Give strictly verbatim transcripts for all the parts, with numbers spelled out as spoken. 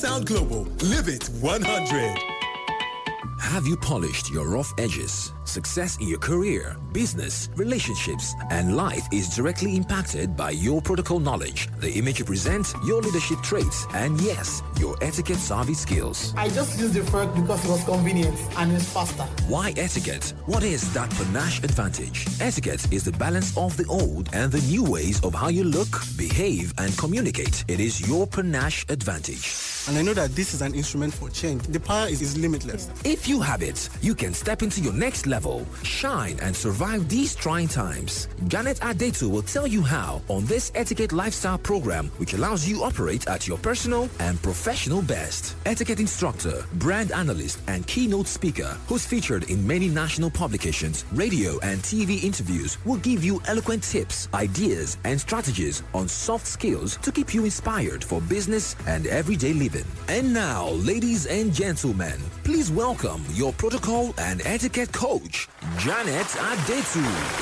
Lifestyle Global. Live it one hundred. Have you polished your rough edges? Success in your career, business, relationships, and life is directly impacted by your protocol knowledge, the image you present, your leadership traits, and yes, your etiquette savvy skills. I just used the fork because it was convenient and it's faster. Why etiquette? What is that panache advantage? Etiquette is the balance of the old and the new ways of how you look, behave, and communicate. It is your panache advantage. And I know that this is an instrument for change. The power is, is limitless. If you have it, you can step into your next level, shine, and survive these trying times. Janet Adetu will tell you how on this Etiquette Lifestyle program, which allows you operate at your personal and professional best. Etiquette instructor, brand analyst, and keynote speaker, who's featured in many national publications, radio, and T V interviews, will give you eloquent tips, ideas, and strategies on soft skills to keep you inspired for business and everyday living. And now, ladies and gentlemen, please welcome your protocol and etiquette coach, Janet Adetu.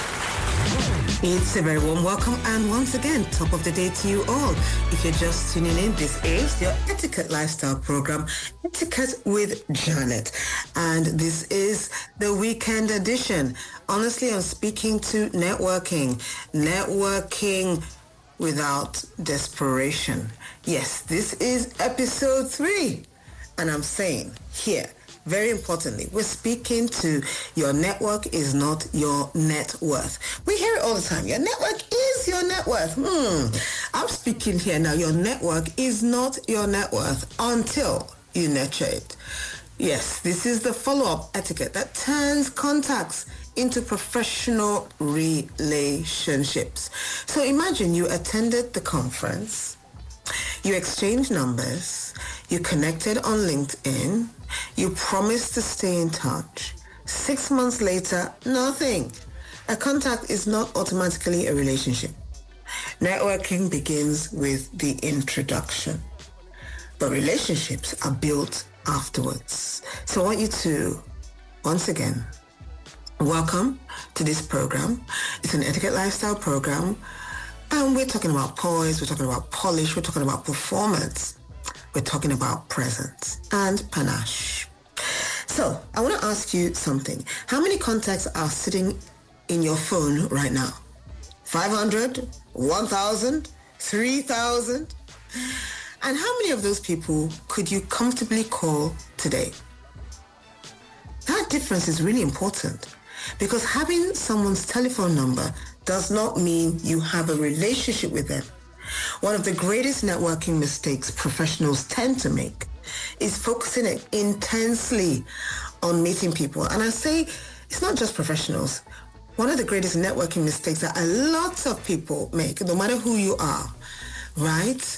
It's a very warm welcome, and once again, top of the day to you all. If you're just tuning in, this is your Etiquette Lifestyle program, Etiquette with Janet. And this is the weekend edition. Honestly, I'm speaking to networking. Networking without desperation. Yes, this is episode three. And I'm saying here, very importantly, we're speaking to your network is not your net worth. We hear it all the time. Your network is your net worth. Hmm. I'm speaking here now. Your network is not your net worth until you nurture it. Yes, this is the follow-up etiquette that turns contacts into professional relationships. So imagine you attended the conference, you exchanged numbers, you connected on LinkedIn, you promised to stay in touch. Six months later, nothing. A contact is not automatically a relationship. Networking begins with the introduction, but relationships are built afterwards. So I want you to, once again, welcome to this program. It's an Etiquette Lifestyle program, and we're talking about poise, we're talking about polish, we're talking about performance, we're talking about presence and panache. So I want to ask you something. How many contacts are sitting in your phone right now? five hundred, one thousand, three thousand? And how many of those people could you comfortably call today? That difference is really important, because having someone's telephone number does not mean you have a relationship with them. One of the greatest networking mistakes professionals tend to make is focusing intensely on meeting people. And I say it's not just professionals. One of the greatest networking mistakes that a lot of people make, no matter who you are, right,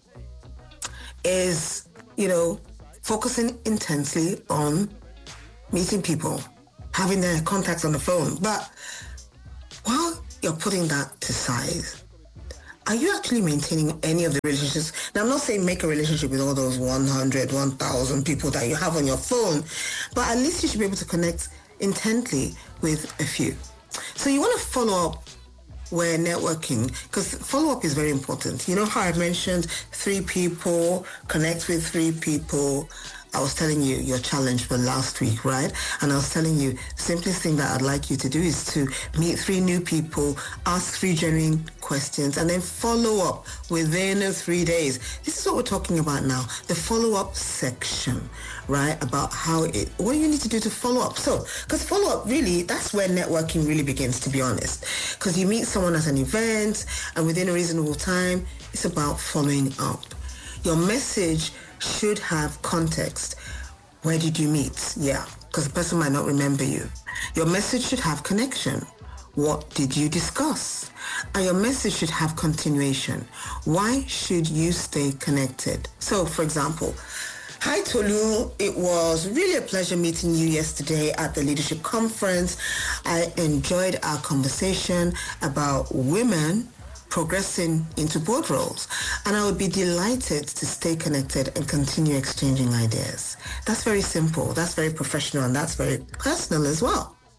is, you know, focusing intensely on meeting people, having their contacts on the phone. But while you're putting that to side, are you actually maintaining any of the relationships? Now, I'm not saying make a relationship with all those one hundred, one thousand people that you have on your phone, but at least you should be able to connect intently with a few. So you want to follow up where networking, because follow-up is very important. You know how I mentioned three people, connect with three people. I was telling you your challenge for last week, right? And I was telling you, the simplest thing that I'd like you to do is to meet three new people, ask three genuine questions, and then follow up within three days. This is what we're talking about now, the follow-up section, right? About how it, what do you need to do to follow up? So, because follow-up really, that's where networking really begins, to be honest. Because you meet someone at an event, and within a reasonable time, it's about following up. Your message should have context. Where did you meet? Yeah, because the person might not remember you. Your message should have connection. What did you discuss? And your message should have continuation. Why should you stay connected? So, for example, hi Tolu, it was really a pleasure meeting you yesterday at the leadership conference. I enjoyed our conversation about women progressing into board roles, and I would be delighted to stay connected and continue exchanging ideas. That's very simple, that's very professional, and that's very personal as well.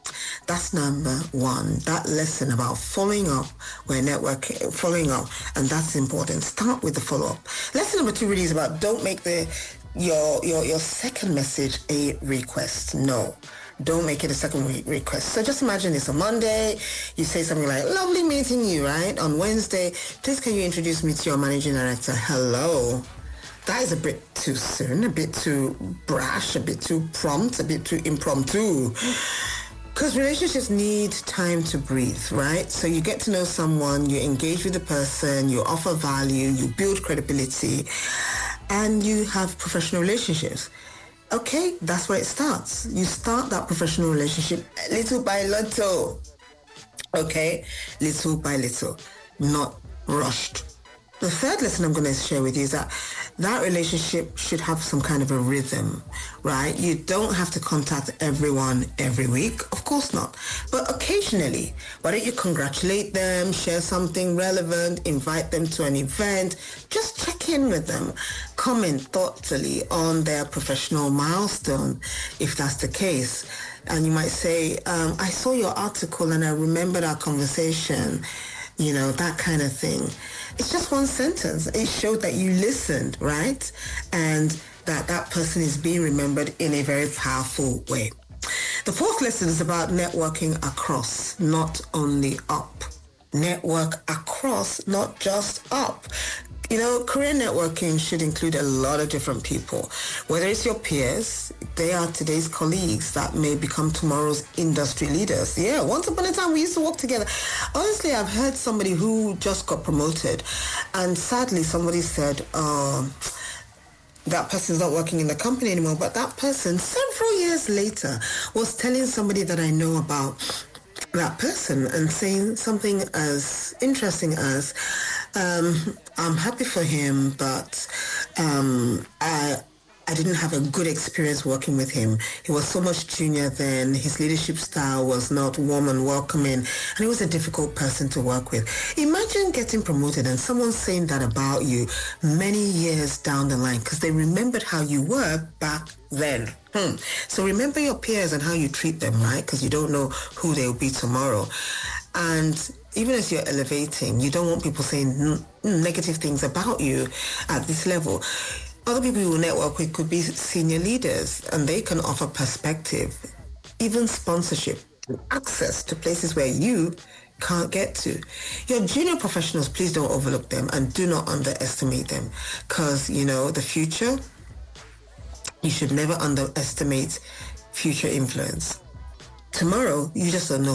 That's number one. That lesson about following up, where networking, following up, and that's important. Start with the follow-up. Lesson number two really is about don't make the your your your second message a request. No. Don't make it a second re- request. So just imagine it's a Monday. You say something like, lovely meeting you, right? On Wednesday, please can you introduce me to your managing director? Hello. That is a bit too soon, a bit too brash, a bit too prompt, a bit too impromptu. Because relationships need time to breathe, right? So you get to know someone, you engage with the person, you offer value, you build credibility, and you have professional relationships. Okay, that's where it starts. You start that professional relationship little by little. Okay, little by little, not rushed. The third lesson I'm going to share with you is that that relationship should have some kind of a rhythm, right? You don't have to contact everyone every week. Of course not. But occasionally, why don't you congratulate them, share something relevant, invite them to an event, just check in with them, comment thoughtfully on their professional milestone, if that's the case. And you might say, um, I saw your article and I remembered our conversation. You know, that kind of thing. It's just one sentence. It showed that you listened, right? And that that person is being remembered in a very powerful way. The fourth lesson is about networking across, not only up. Network across, not just up. You know, career networking should include a lot of different people. Whether it's your peers, they are today's colleagues that may become tomorrow's industry leaders. Yeah, once upon a time we used to work together. Honestly, I've heard somebody who just got promoted, and sadly somebody said, um, that person's not working in the company anymore, but that person several years later was telling somebody that I know about that person and saying something as interesting as, um, I'm happy for him, but um, I I didn't have a good experience working with him. He was so much junior then. His leadership style was not warm and welcoming, and he was a difficult person to work with. Imagine getting promoted and someone saying that about you many years down the line because they remembered how you were back then. Hmm. So remember your peers and how you treat them, right? Because you don't know who they'll be tomorrow. And even as you're elevating, you don't want people saying n- negative things about you at this level. Other people you will network with could be senior leaders, and they can offer perspective, even sponsorship, access to places where you can't get to. Your junior professionals, please don't overlook them and do not underestimate them, because, you know, the future, you should never underestimate future influence. Tomorrow, you just don't know